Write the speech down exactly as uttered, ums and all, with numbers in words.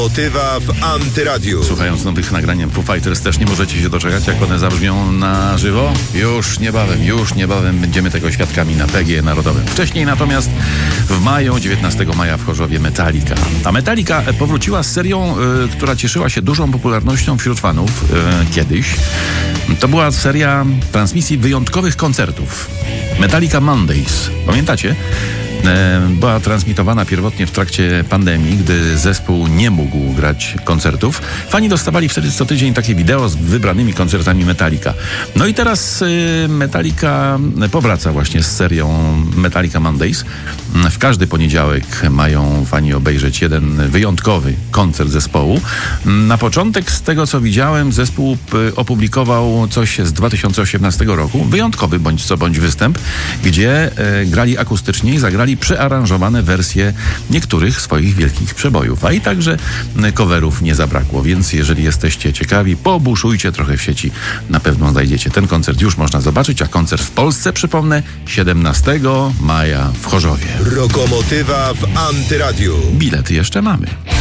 Motywa w Antyradiu. Słuchając nowych nagrań Foo Fighters też nie możecie się doczekać, jak one zabrzmią na żywo. Już niebawem, już niebawem będziemy tego świadkami na P G Narodowym. Wcześniej natomiast w maju, dziewiętnastego maja w Chorzowie Metallica. A Metallica powróciła z serią, y, która cieszyła się dużą popularnością wśród fanów y, kiedyś. To była seria transmisji wyjątkowych koncertów. Metallica Mondays. Pamiętacie? Była transmitowana pierwotnie w trakcie pandemii, gdy zespół nie mógł grać koncertów. Fani dostawali wtedy co tydzień takie wideo z wybranymi koncertami Metallica. No i teraz Metallica powraca właśnie z serią Metallica Mondays. W każdy poniedziałek mają fani obejrzeć jeden wyjątkowy koncert zespołu. Na początek, z tego co widziałem, zespół opublikował coś z dwa tysiące osiemnastego roku. Wyjątkowy bądź co bądź występ, gdzie grali akustycznie i zagrali przearanżowane wersje niektórych swoich wielkich przebojów, a i także coverów nie zabrakło, więc jeżeli jesteście ciekawi, pobuszujcie trochę w sieci, na pewno znajdziecie. Ten koncert już można zobaczyć, a koncert w Polsce, przypomnę, siedemnastego maja w Chorzowie. Rokomotywa w Antyradiu. Bilety jeszcze mamy.